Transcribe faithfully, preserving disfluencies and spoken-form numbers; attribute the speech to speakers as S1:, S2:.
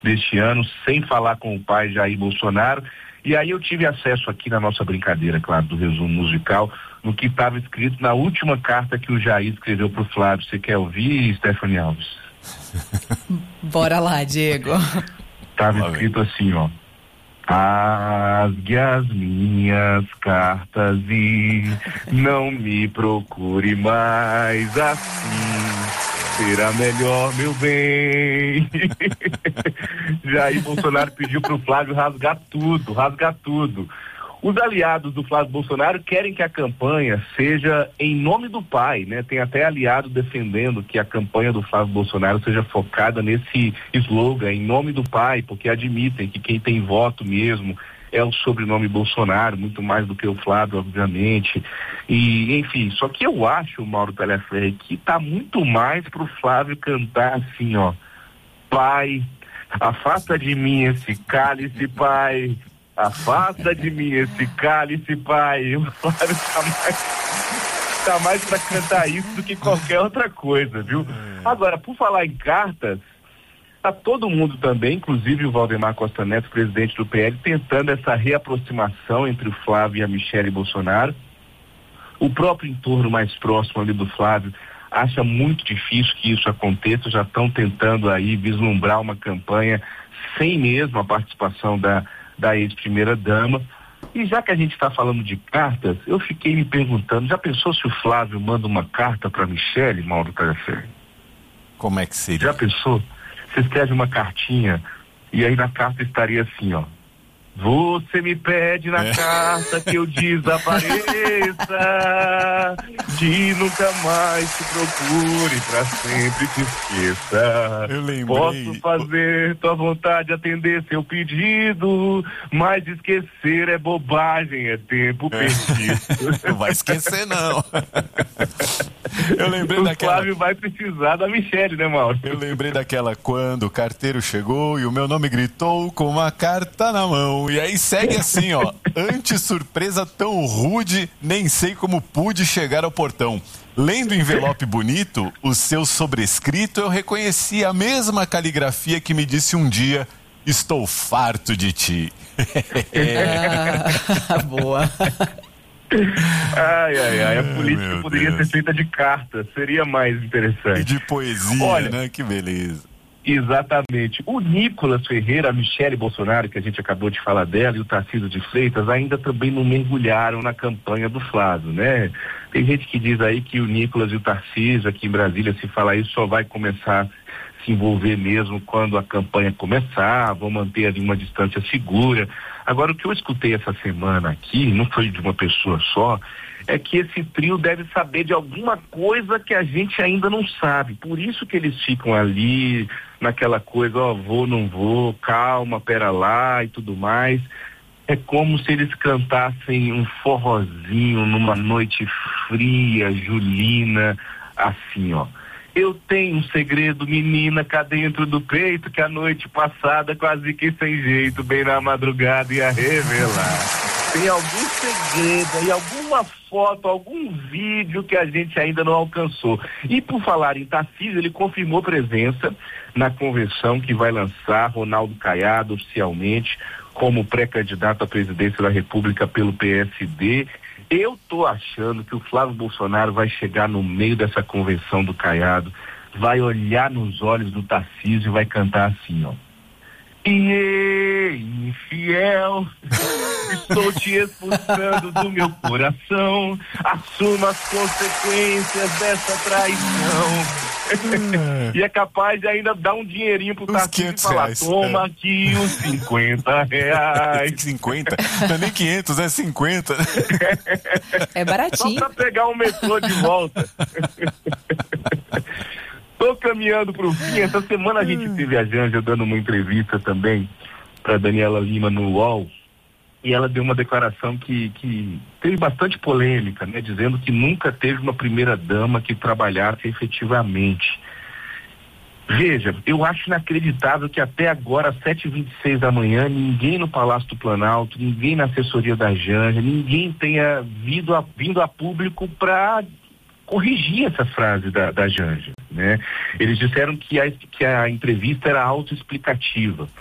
S1: deste ano, sem falar com o pai Jair Bolsonaro. E aí eu tive acesso aqui na nossa brincadeira, claro, do resumo musical, no que estava escrito na última carta que o Jair escreveu para o Flávio. Você quer ouvir, Stephanie Alves?
S2: Bora lá, Diego.
S1: Estava escrito assim, ó: rasgue as minhas cartas e não me procure mais assim, será melhor, meu bem. Jair Bolsonaro pediu pro Flávio rasgar tudo, rasgar tudo. Os aliados do Flávio Bolsonaro querem que a campanha seja em nome do pai, né? Tem até aliado defendendo que a campanha do Flávio Bolsonaro seja focada nesse slogan, em nome do pai, porque admitem que quem tem voto mesmo é o sobrenome Bolsonaro, muito mais do que o Flávio, obviamente. E, enfim, só que eu acho, Mauro Telefrei, que tá muito mais pro Flávio cantar assim, ó: pai, afasta de mim esse cálice, pai. Afasta de mim esse cálice, pai. O Flávio tá mais, tá mais pra cantar isso do que qualquer outra coisa, viu? Agora, por falar em cartas, tá todo mundo também, inclusive o Valdemar Costa Neto, presidente do P L, tentando essa reaproximação entre o Flávio e a Michele Bolsonaro. O próprio entorno mais próximo ali do Flávio acha muito difícil que isso aconteça, já estão tentando aí vislumbrar uma campanha sem mesmo a participação da da ex-primeira-dama. E já que a gente está falando de cartas, eu fiquei me perguntando, já pensou se o Flávio manda uma carta para Michele, Mauro Telefrei?
S3: Como é que seria?
S1: Já pensou? Você escreve uma cartinha e aí na carta estaria assim, ó: você me pede na é. carta que eu desapareça, de nunca mais te procure, pra sempre te esqueça.
S3: Eu lembrei.
S1: Posso fazer tua vontade, atender seu pedido, mas esquecer é bobagem, é tempo é. perdido.
S3: Não vai esquecer, não. Eu lembrei
S1: o
S3: daquela...
S1: Flávio vai precisar da Michele, né, Mauro?
S3: Eu lembrei daquela: quando o carteiro chegou e o meu nome gritou com uma carta na mão. E aí segue assim, ó: ante surpresa tão rude, nem sei como pude chegar ao portão. Lendo o envelope bonito, o seu sobrescrito, eu reconheci a mesma caligrafia que me disse um dia: estou farto de ti.
S2: Ah, boa.
S1: Ai, ai, ai, a política
S3: Ai,
S1: poderia
S3: Deus.
S1: ser feita de cartas, seria mais interessante.
S3: E de poesia,
S1: Olha,
S3: né? Que beleza.
S1: Exatamente. O Nicolas Ferreira, a Michele Bolsonaro, que a gente acabou de falar dela, e o Tarcísio de Freitas ainda também não mergulharam na campanha do Flávio, né? Tem gente que diz aí que o Nicolas e o Tarcísio, aqui em Brasília, se falar isso, só vai começar a se envolver mesmo quando a campanha começar, vão manter ali uma distância segura. Agora, o que eu escutei essa semana aqui, não foi de uma pessoa só, é que esse trio deve saber de alguma coisa que a gente ainda não sabe. Por isso que eles ficam ali, naquela coisa, ó, vou, não vou, calma, pera lá e tudo mais. É como se eles cantassem um forrozinho numa noite fria, julina, assim, ó: eu tenho um segredo, menina, cá dentro do peito, que a noite passada quase que sem jeito, bem na madrugada ia revelar. Tem algum segredo aí, alguma foto, algum vídeo que a gente ainda não alcançou. E por falar em Tarcísio, ele confirmou presença na convenção que vai lançar Ronaldo Caiado oficialmente como pré-candidato à presidência da República pelo P S D. Eu tô achando que o Flávio Bolsonaro vai chegar no meio dessa convenção do Caiado, vai olhar nos olhos do Tarcísio e vai cantar assim, ó: e infiel, estou te expulsando do meu coração, assuma as consequências dessa traição. E é capaz de ainda dar um dinheirinho pro Tarcísio e falar: reais. Toma é. aqui os cinquenta reais.
S3: cinquenta? Não é nem quinhentos, é cinquenta.
S2: É baratinho.
S1: Só pra pegar um metrô de volta. Tô caminhando pro fim. Essa semana a gente teve a Janja dando uma entrevista também pra Daniela Lima no U O L, e ela deu uma declaração que, que teve bastante polêmica, né? Dizendo que nunca teve uma primeira dama que trabalhasse efetivamente. Veja, eu acho inacreditável que até agora, às sete e vinte e seis da manhã, ninguém no Palácio do Planalto, ninguém na assessoria da Janja, ninguém tenha vindo a, vindo a público para corrigir essa frase da, da Janja, né? Eles disseram que a, que a entrevista era autoexplicativa.